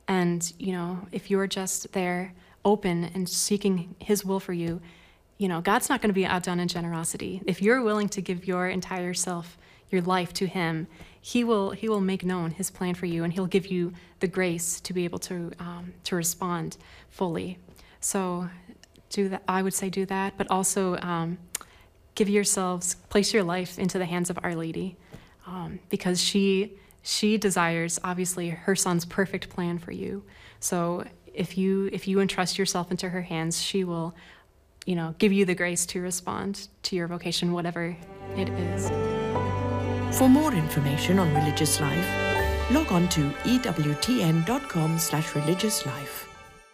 And, if you're just there open and seeking his will for you, God's not going to be outdone in generosity. If you're willing to give your entire self, your life to him, he will make known his plan for you, and he'll give you the grace to be able to respond fully. So do that. I would say do that, but also place your life into the hands of Our Lady, because she desires, obviously, her son's perfect plan for you. So if you entrust yourself into her hands, she will, give you the grace to respond to your vocation, whatever it is. For more information on religious life, log on to ewtn.com/religiouslife.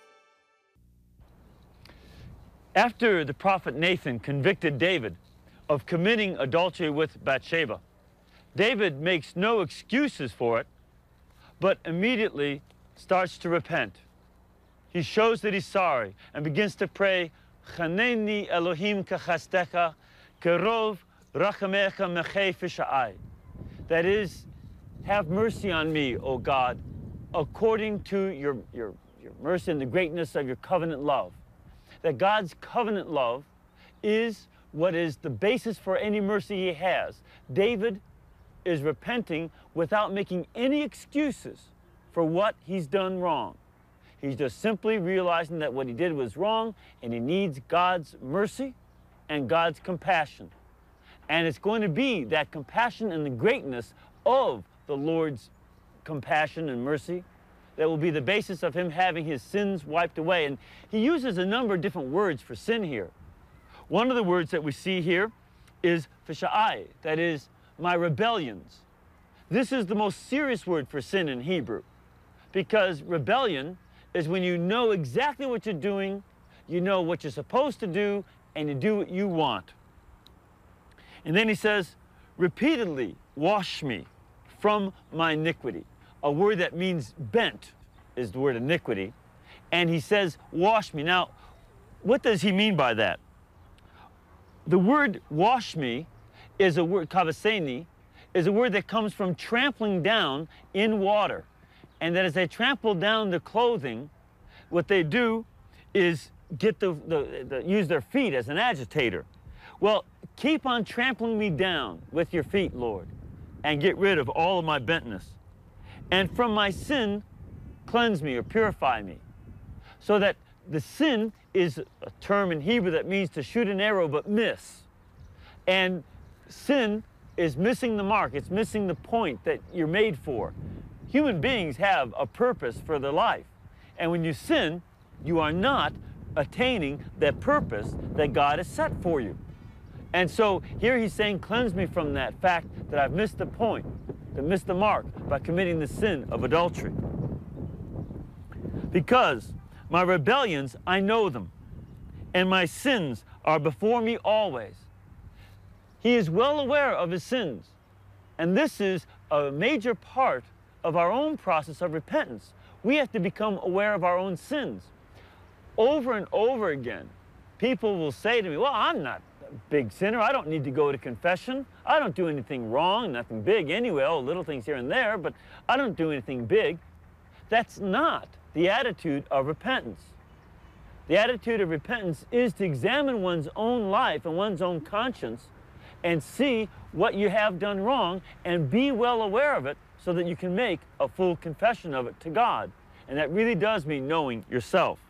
After the prophet Nathan convicted David of committing adultery with Bathsheba, David makes no excuses for it, but immediately starts to repent. He shows that he's sorry and begins to pray, Chaneni Elohim kachastecha, kerov rachamecha mechei fisha'ai. That is, have mercy on me, O God, according to your mercy and the greatness of your covenant love. That God's covenant love is what is the basis for any mercy he has. David is repenting without making any excuses for what he's done wrong. He's just simply realizing that what he did was wrong, and he needs God's mercy and God's compassion. And it's going to be that compassion and the greatness of the Lord's compassion and mercy that will be the basis of him having his sins wiped away. And he uses a number of different words for sin here. One of the words that we see here is fisha'ai, that is, my rebellions. This is the most serious word for sin in Hebrew, because rebellion is when you know exactly what you're doing, you know what you're supposed to do, and you do what you want. And then he says, repeatedly, wash me from my iniquity. A word that means bent is the word iniquity. And he says, wash me. Now, what does he mean by that? The word wash me is a word, kavaseni, is a word that comes from trampling down in water. And that as they trample down the clothing, what they do is get use their feet as an agitator. Well, keep on trampling me down with your feet, Lord, and get rid of all of my bentness. And from my sin, cleanse me or purify me. So that the sin is a term in Hebrew that means to shoot an arrow but miss. And sin is missing the mark. It's missing the point that you're made for. Human beings have a purpose for their life. And when you sin, you are not attaining that purpose that God has set for you. And so here he's saying, cleanse me from that fact that I've missed the point, that missed the mark by committing the sin of adultery. Because my rebellions, I know them, and my sins are before me always. He is well aware of his sins. And this is a major part of our own process of repentance. We have to become aware of our own sins. Over and over again, people will say to me, well, I'm not a big sinner. I don't need to go to confession. I don't do anything wrong, nothing big anyway, little things here and there, but I don't do anything big. That's not the attitude of repentance. The attitude of repentance is to examine one's own life and one's own conscience and see what you have done wrong and be well aware of it so that you can make a full confession of it to God. And that really does mean knowing yourself.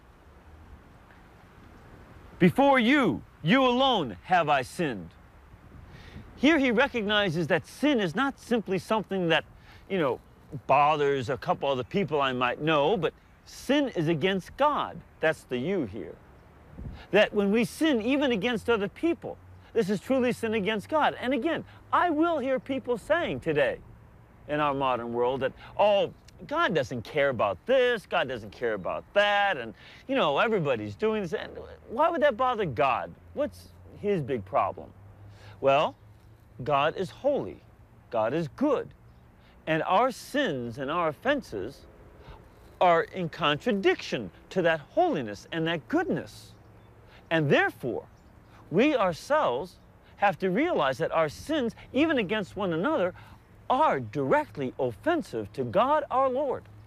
Before you alone have I sinned. Here he recognizes that sin is not simply something that, bothers a couple other people I might know, but sin is against God. That's the you here. That when we sin even against other people, this is truly sin against God. And again, I will hear people saying today in our modern world that, oh, God doesn't care about this, God doesn't care about that, and, everybody's doing this. And why would that bother God? What's his big problem? Well, God is holy. God is good. And our sins and our offenses are in contradiction to that holiness and that goodness. And therefore, we ourselves have to realize that our sins, even against one another, are directly offensive to God our Lord.